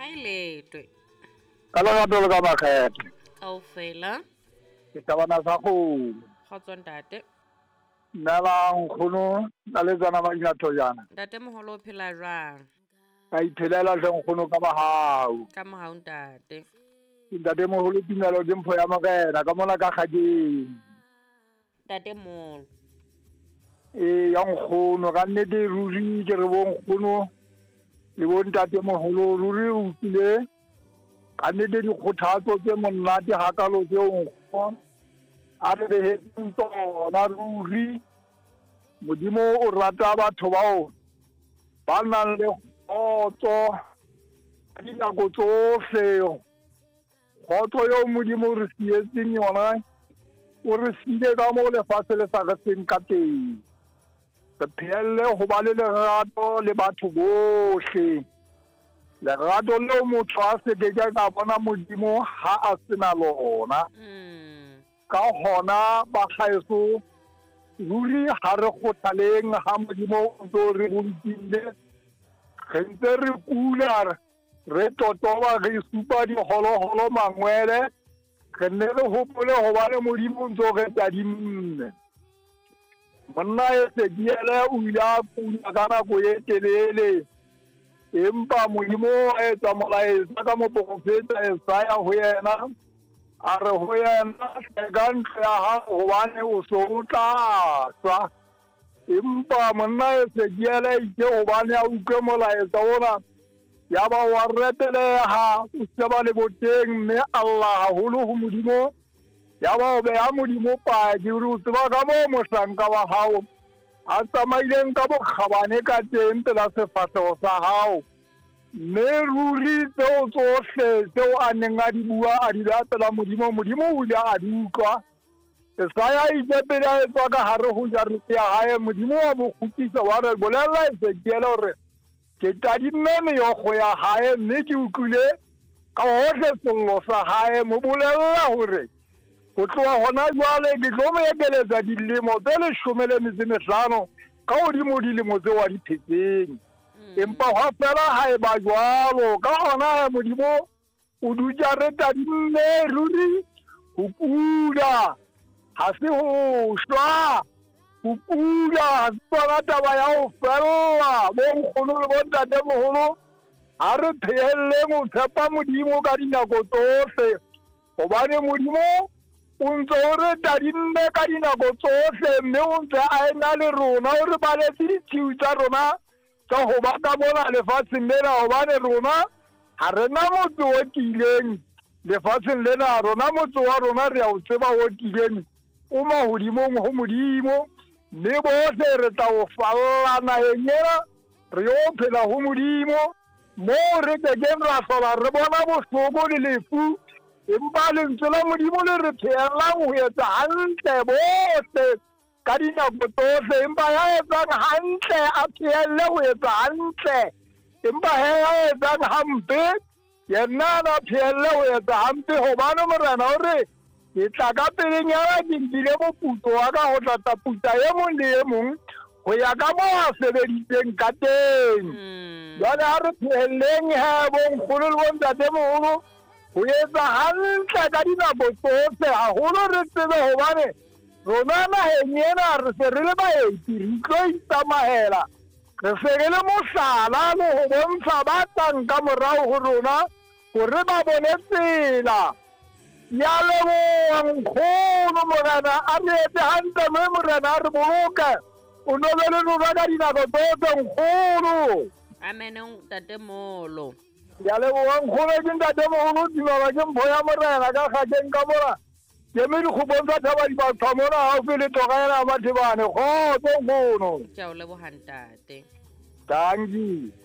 Hai letwe. Ka lerato le ka makgethe Kaofela. ke tabana sa kgomo Kgotso ntate. nnalang nkgono na le tsana maina thojana Ntate moholo o phela jwang? ka iphelela hle nkgono ka mahao Ka mohau ntate. ke ntatemoholo tumelo ke mpho ya morena ka mona ka kgakeng Ntate moholo. ya nkgono ka nnete ruri ke re bo nkgono le bo ntatemoholo ruri o utlwile ka nnete dikgothatso tse monate hakalo tseo nkgono a re behetseng tsona ruri. Modimo o rata batho bao ba nang le kgotso ka dinako tsohle. Kgotso eo Modimo o re sietseng yona o re siile ka moo lefatshe le sa re seng ka teng. Re phehelle ho ba le lerato le batho bohle. Lerato leo motho a se ke ka bona Modimo ha a sena lona. Ka hona ba kgaeso ruri ha re kgothaleng ha Modimo o ntso re runtile re ntse re kula re totoba re supa diholoholo mangwele re nne re hopole ho ba le Modimo ntso re tadimme. Monna Ezekiele o ile a kula ka nako e telele empa Modimo a etsa molaetsa ka moprofeta Jesaja ho yena a re ho yena ka ntle ya hao hobane o so o tla tswa. Empa monna Ezekiele itse hobane a utlwe molaetsa ona ya ba wa reteleha o sheba le boteng mme Allah haholo ho Modimo ya ba o beha Modimo paki o tseba ka moo mohlanka wa hao a tsamaileng ka bokgabane ka teng pela sefahleho sa hao. Mme ruri tseo tsohle tseo a neng a di bua a di latela Modimo o ile a di utlwa. Jesaja itse pele a etswa ka hare ho jarete ya hae Modimo wa mo kgutlisa wa re bolella Ezekiele hore ke tadimme meokgo ya hae mme ke utlwile ka hohle sello sa hae mo bolella hore ho tloha hona jwale ke tlo mo ekeletsa dilemo tse 15 ka hodimo dilemo tseo a di phetseng. Empa hwa fela ha e ba jwalo ka hona Modimo o dutja re tadimme ruri ho kula ha se ho shwa ho kula ha se tsona taba ya ho fella bo nkgono le bo ntatemoholo ha re phehelleng ho tshepa Modimo ka dinako tsohle hobane Modimo o ntse o re tadimme ka dinako tsohle mme o ntse a ena le rona o re baletse dithiu tsa rona tsa ho ba ka mona lefatsheng lena hobane rona ha re na motse o tileng lefatsheng lena rona motse wa rona re a o tseba o tileng o mahodimong ho Modimo mme bohle re tla o falla naheng ena re yo phela ho Modimo moo re kekeng ra hlola re bona bohloko le lefu empa lentswe la Modimo le re phehellang ho etsa hantle bohle ka dinako tsohle empa ya etsang hantle a phehelle ho etsa hantle empa ya etsang hampe yena a phehelle ho etsa hampe hobane morena o re ke tla ka pelenyana ke nkile moputso wa ka ho tla taputa e mong le e mong ho ya ka moo a sebeditseng ka teng. Jwale ha re phehelleng bo nkgono le bo ntatemoholo ho etsa hantle ka dinako tsohle haholo re tsebe hobane rona naheng ena re se re le baeti re tlo itsamahela re se re le mohlala le ho bontsha ba tlang ka morao ho rona hore ba bone tsela. Ya leboha nkgono morena a re etse hantle mme morena a re boloke o no be le rona ka dinako tsohle nkgono. Amen ntatemoholo. Ya leboha nkgono ke ntatemoholo tumelo ke mpho ya morena ka kgakeng ka mona ke me dikgopong tsa thaba di batho mona haufi le toga ena ya Mathebane kgotso nkgono. Ke a o leboha ntate. Dankie.